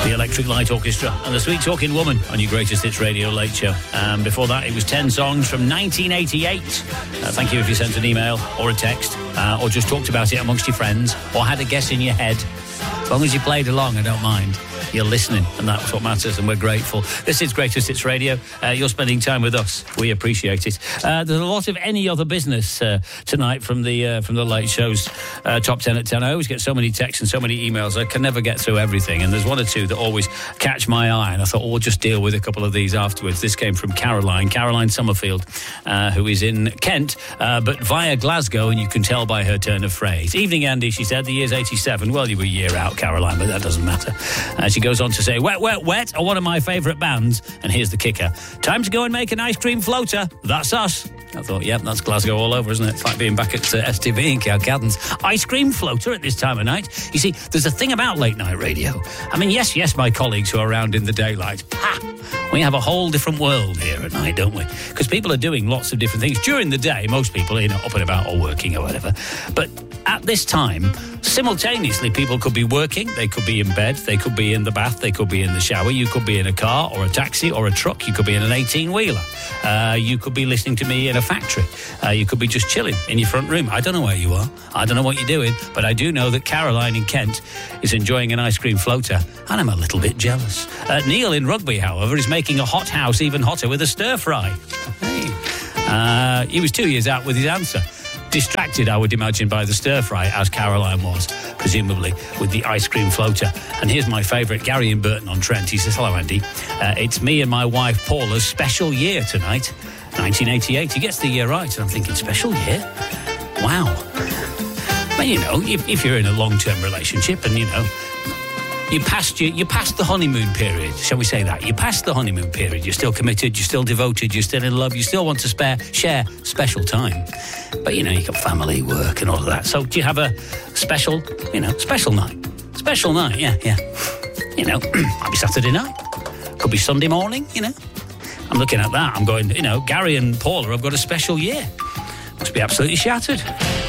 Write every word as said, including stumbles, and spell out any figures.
the Electric Light Orchestra and the Sweet Talking Woman on your Greatest Hits Radio Late Show. Um, before that, it was ten songs from nineteen eighty-eight. Uh, thank you if you sent an email or a text uh, or just talked about it amongst your friends or had a guess in your head. As long as you played along, I don't mind. You're listening, and that's what matters, and we're grateful. This is Greatest Hits Radio. Uh, you're spending time with us. We appreciate it. Uh, there's a lot of any other business uh, tonight from the uh, from the late show's uh, top ten at ten. I always get so many texts and so many emails. I can never get through everything, and there's one or two that always catch my eye, and I thought, oh, we'll just deal with a couple of these afterwards. This came from Caroline, Caroline Summerfield, uh, who is in Kent, uh, but via Glasgow, and you can tell by her turn of phrase. Evening, Andy, she said. The year's eighty-seven. Well, you were a year out, Caroline, but that doesn't matter. Uh, she goes on to say, Wet, Wet, Wet are one of my favourite bands. And here's the kicker. Time to go and make an ice cream floater. That's us. I thought, yep, that's Glasgow all over, isn't it? It's like being back at uh, S T V in Cowcaddens. Ice cream floater at this time of night. You see, there's a thing about late night radio. I mean, yes, yes, my colleagues who are around in the daylight. Ha! We have a whole different world here at night, don't we? Because people are doing lots of different things. During the day, most people are, you know, up and about or working or whatever. But at this time, simultaneously, people could be working, they could be in bed, they could be in the bath, they could be in the shower, you could be in a car or a taxi or a truck, you could be in an eighteen-wheeler, uh, you could be listening to me in a factory, uh, you could be just chilling in your front room. I don't know where you are, I don't know what you're doing, but I do know that Caroline in Kent is enjoying an ice cream floater, and I'm a little bit jealous. Uh, Neil in Rugby, however, is making a hot house even hotter with a stir-fry. Hey. Uh, he was two years out with his answer. Distracted, I would imagine, by the stir-fry, as Caroline was, presumably, with the ice cream floater. And here's my favourite, Gary in Burton on Trent. He says, hello, Andy. Uh, it's me and my wife, Paula's special year tonight. nineteen eighty-eight. He gets the year right, and I'm thinking, special year? Wow. But, you know, if, if you're in a long-term relationship and, you know, You passed you, you passed the honeymoon period, shall we say that? You passed the honeymoon period. You're still committed, you're still devoted, you're still in love, you still want to spare, share special time. But, you know, you've got family, work and all of that. So do you have a special, you know, special night? Special night, yeah, yeah. You know, might be Saturday night. Could be Sunday morning, you know. I'm looking at that, I'm going, you know, Gary and Paula have got a special year. Must be absolutely shattered.